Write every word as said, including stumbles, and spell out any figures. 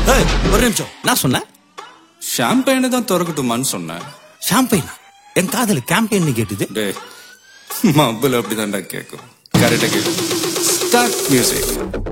ஏய், ஒரு நிமிஷம். நான் சொன்னேன் ஷாம்பெயினை தான் திறக்கட்டுமான்னு சொன்னேன். ஷாம்பெயினா? என் காதல கேம்பெயின் கேட்டுது. டே மబ్బுல அப்படிதான்டா கேட்கும். கரெக்டா கேட்கும். Start music.